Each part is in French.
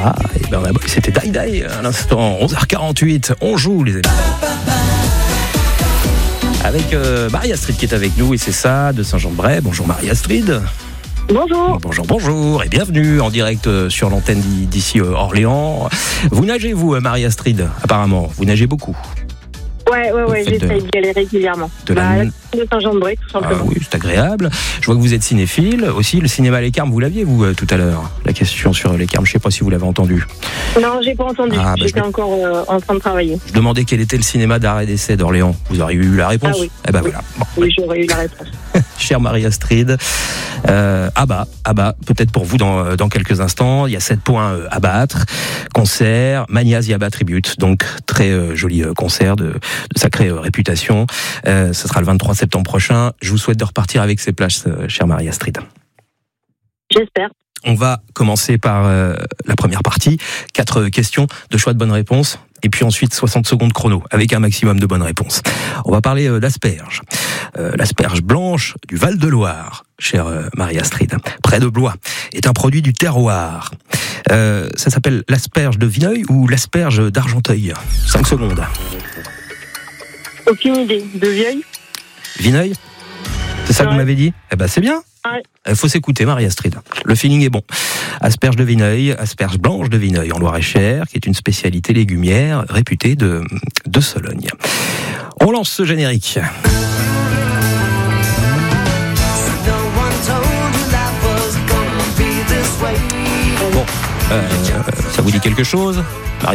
Ah, et ben c'était Die Die à l'instant. 11h48, on joue les amis. Avec Marie-Astrid qui est avec nous, et c'est ça, de Saint-Jean-de-Bray. Bonjour Marie-Astrid. Bonjour. Bonjour et bienvenue en direct sur l'antenne d'ici Orléans. Vous nagez vous Marie-Astrid, apparemment, vous nagez beaucoup. Ouais, j'essaye d'y aller régulièrement. La de Saint-Jean-de-Bray, tout simplement. Ah oui, c'est agréable. Je vois que vous êtes cinéphile. Aussi, le cinéma Les Carmes, vous l'aviez, vous, tout à l'heure. La question sur Les Carmes, je ne sais pas si vous l'avez entendu. Non, j'ai pas entendu. J'étais encore en train de travailler. Je demandais quel était le cinéma d'arrêt d'essai d'Orléans. Vous auriez eu la réponse ? Ah oui. Eh ben voilà. Bon. Oui, j'aurais eu la réponse. Chère Marie-Astrid, peut-être pour vous dans quelques instants. Il y a 7 points à battre. Concert, Mania Ziaba Tribute. Donc, très joli concert de sacrée réputation. Ce sera le 23 septembre prochain. Je vous souhaite de repartir avec ces places, chère Marie-Astrid. J'espère. On va commencer par la première partie. 4 questions, 2 choix de bonnes réponses. Et puis ensuite 60 secondes chrono, avec un maximum de bonnes réponses. On va parler d'asperges. L'asperge blanche du Val-de-Loire, chère Marie-Astrid, près de Blois, est un produit du terroir. Ça s'appelle l'asperge de Vineuil ou l'asperge d'Argenteuil. 5 secondes. Aucune idée. De Vieuil ? Vineuil ? C'est ça que vous m'avez dit ? Eh ben c'est bien. Ouais. Il faut s'écouter, Marie-Astrid. Le feeling est bon. Asperge de Vineuil, asperge blanche de Vineuil en Loire-et-Cher, qui est une spécialité légumière réputée de Sologne. On lance ce générique. Bon, ça vous dit quelque chose, Marie-Astrid ?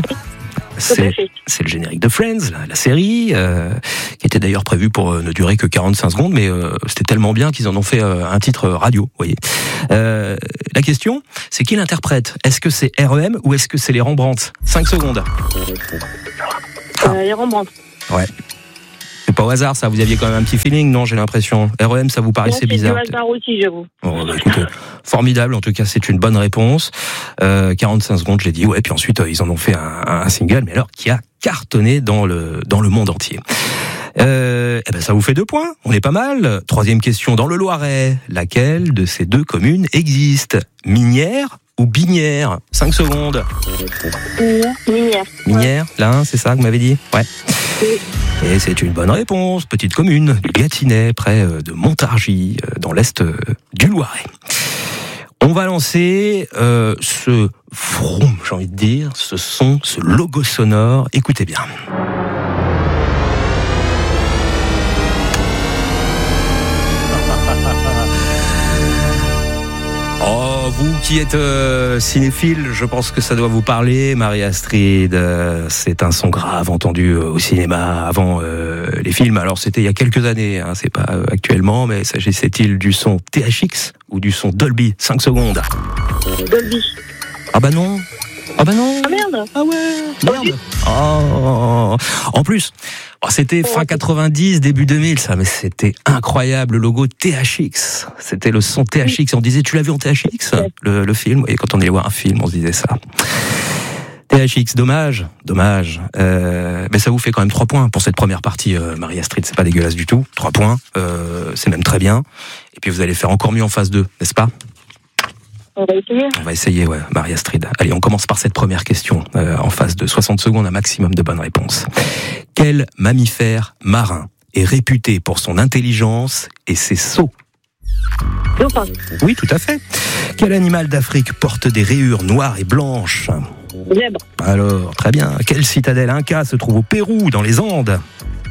C'est le générique de Friends, la série, qui était d'ailleurs prévue pour ne durer que 45 secondes, mais c'était tellement bien qu'ils en ont fait un titre radio, vous voyez. La question, c'est qui l'interprète ? Est-ce que c'est REM ou est-ce que c'est les Rembrandt ? 5 secondes. Les Rembrandt. Ouais. C'est pas au hasard, ça. Vous aviez quand même un petit feeling, non ? J'ai l'impression. REM, ça vous paraissait bizarre. C'est du hasard aussi, j'avoue. Bon, écoutez, formidable. En tout cas, c'est une bonne réponse. 45 secondes, j'ai dit. Ouais. Puis ensuite, ils en ont fait un single, mais alors qui a cartonné dans le monde entier. Ça vous fait 2 points. On est pas mal. 3e question dans le Loiret. Laquelle de ces 2 communes existe ? Minière ou Binière ? 5 secondes. Minière. Minière, là, c'est ça que vous m'avez dit ? Ouais. Oui. Et c'est une bonne réponse. Petite commune du Gâtinais, près de Montargis, dans l'est du Loiret. On va lancer ce vroom, j'ai envie de dire, ce son, ce logo sonore. Écoutez bien. Oh, vous qui êtes cinéphile, je pense que ça doit vous parler, Marie-Astrid. C'est un son grave entendu au cinéma avant les films. Alors c'était il y a quelques années, hein, c'est pas actuellement, mais s'agissait-il du son THX ou du son Dolby ? 5 secondes. Dolby. Ah bah non. Ah bah non. Ah merde. Ah ouais. Merde. Oh. En plus, c'était fin 90, début 2000, ça, mais c'était incroyable, le logo THX. C'était le son THX. On disait, tu l'as vu en THX, le film ? Et quand on allait voir un film, on se disait ça. THX, dommage. Mais ça vous fait quand même 3 points pour cette première partie, Marie-Astrid. C'est pas dégueulasse du tout. 3 points, c'est même très bien. Et puis vous allez faire encore mieux en phase 2, n'est-ce pas ? On va essayer, ouais, Marie-Astrid. Allez, on commence par cette première question, en phase de 60 secondes, un maximum de bonnes réponses. Quel mammifère marin est réputé pour son intelligence et ses sauts ? Dauphin. Oui, tout à fait. Quel animal d'Afrique porte des rayures noires et blanches ? Zèbre. Alors, très bien. Quelle citadelle Inca se trouve au Pérou, dans les Andes ?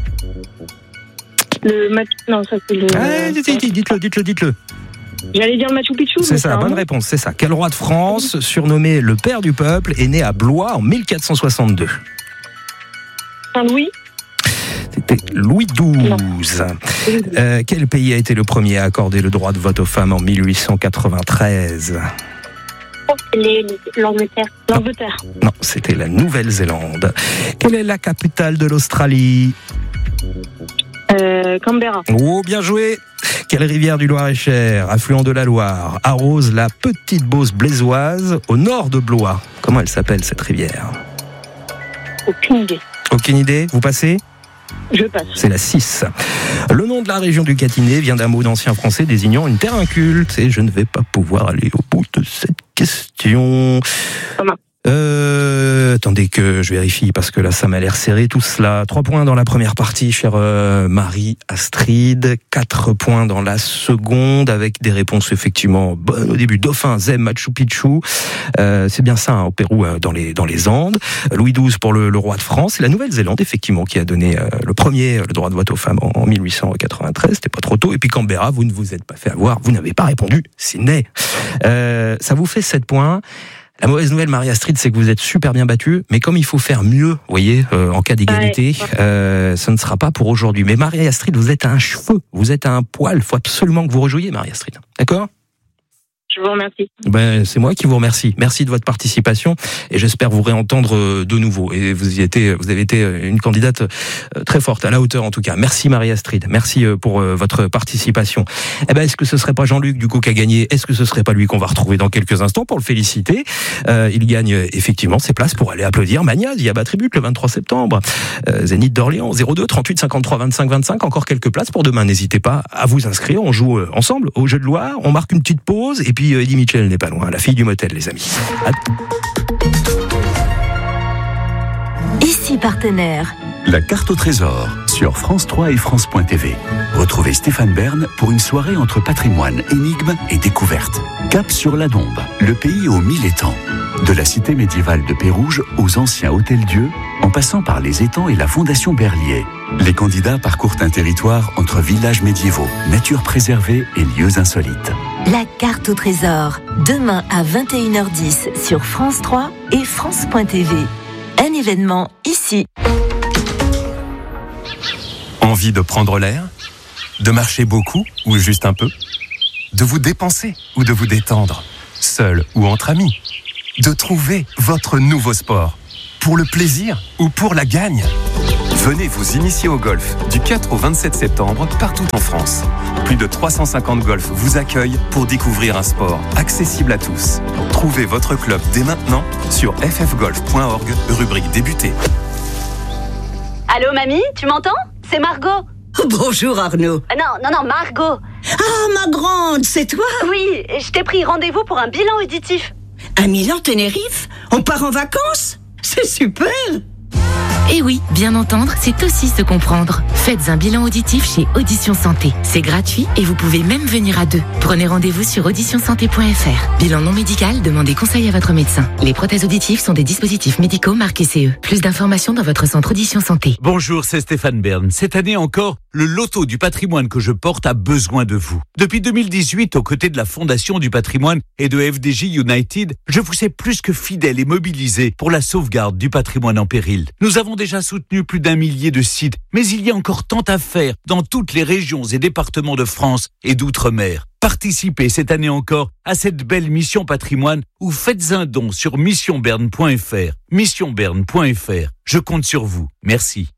Non, ça c'est le... Dites-le. J'allais dire Machu Picchu. C'est ça, bonne réponse, c'est ça. Quel roi de France, surnommé le père du peuple, est né à Blois en 1462 ? Saint-Louis. C'était Louis XII. Quel pays a été le premier à accorder le droit de vote aux femmes en 1893 ? L'Angleterre. Non, c'était la Nouvelle-Zélande. Quelle est la capitale de l'Australie ? Canberra. Oh, bien joué. Quelle rivière du Loir-et-Cher, affluent de la Loire, arrose la petite Beauce blésoise au nord de Blois ? Comment elle s'appelle cette rivière ? Aucune idée. Aucune idée ? Vous passez ? Je passe. C'est la 6. Le nom de la région du Gâtinais vient d'un mot d'ancien français désignant une terre inculte. Et je ne vais pas pouvoir aller au bout de cette question. commun. Attendez que je vérifie parce que là ça m'a l'air serré tout cela. 3 points dans la première partie, chère Marie-Astrid. 4 points dans la seconde avec des réponses effectivement bonnes au début. Dauphin, Zem, Machu Picchu. C'est bien ça, au Pérou, dans les Andes. Louis XII pour le roi de France. Et la Nouvelle-Zélande effectivement qui a donné le droit de vote aux femmes en 1893. C'était pas trop tôt. Et puis Canberra, vous ne vous êtes pas fait avoir. Vous n'avez pas répondu. Sydney. Ça vous fait 7 points. La mauvaise nouvelle, Marie-Astrid, c'est que vous êtes super bien battue, mais comme il faut faire mieux, vous voyez, en cas d'égalité, ce ne sera pas pour aujourd'hui. Mais Marie-Astrid, vous êtes à un cheveu, vous êtes à un poil, il faut absolument que vous rejouiez, Marie-Astrid. D'accord ? Je vous remercie. C'est moi qui vous remercie. Merci de votre participation et j'espère vous réentendre de nouveau. Et vous avez été une candidate très forte, à la hauteur en tout cas. Merci Marie-Astrid. Merci pour votre participation. Est-ce que ce serait pas Jean-Luc du coup qui a gagné ? Est-ce que ce serait pas lui qu'on va retrouver dans quelques instants pour le féliciter ? Il gagne effectivement ses places pour aller applaudir Magnaz, Yabat Tribute le 23 septembre. Zénith d'Orléans, 02 38 53 25 25. Encore quelques places pour demain. N'hésitez pas à vous inscrire. On joue ensemble au jeu de Loire. On marque une petite pause et puis Eddie Mitchell n'est pas loin, la fille du motel, les amis. Ici partenaire. La carte au trésor sur France 3 et France.tv. Retrouvez Stéphane Bern pour une soirée entre patrimoine, énigmes et découvertes. Cap sur la Dombe, le pays aux 1000 étangs. De la cité médiévale de Pérouge aux anciens hôtels-dieux, en passant par les étangs et la fondation Berlier. Les candidats parcourent un territoire entre villages médiévaux, nature préservée et lieux insolites. La carte au trésor, demain à 21h10 sur France 3 et France.tv. Un événement ici. Envie de prendre l'air ? De marcher beaucoup ou juste un peu ? De vous dépenser ou de vous détendre ? Seul ou entre amis ? De trouver votre nouveau sport ? Pour le plaisir ou pour la gagne ? Venez vous initier au golf du 4 au 27 septembre partout en France. Plus de 350 golfs vous accueillent pour découvrir un sport accessible à tous. Trouvez votre club dès maintenant sur ffgolf.org, rubrique débuter. Allô mamie, tu m'entends ? C'est Margot. Bonjour Arnaud. Non, Margot. Ah, ma grande, c'est toi ? Oui, je t'ai pris rendez-vous pour un bilan auditif. À Milan-Tenerife ? On part en vacances ? C'est super ! Et oui, bien entendre, c'est aussi se comprendre. Faites un bilan auditif chez Audition Santé. C'est gratuit et vous pouvez même venir à 2. Prenez rendez-vous sur auditionsanté.fr. Bilan non médical, demandez conseil à votre médecin. Les prothèses auditives sont des dispositifs médicaux marqués CE. Plus d'informations dans votre centre Audition Santé. Bonjour, c'est Stéphane Bern. Cette année encore, le loto du patrimoine que je porte a besoin de vous. Depuis 2018, aux côtés de la Fondation du patrimoine et de FDJ United, je vous sais plus que fidèle et mobilisé pour la sauvegarde du patrimoine en péril. Nous avons déjà soutenu plus d'1 millier de sites, mais il y a encore tant à faire dans toutes les régions et départements de France et d'outre-mer. Participez cette année encore à cette belle mission patrimoine ou faites un don sur missionberne.fr. Missionberne.fr. Je compte sur vous. Merci.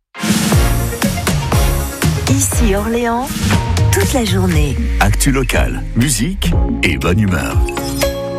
Ici Orléans, toute la journée. Actu local, musique et bonne humeur.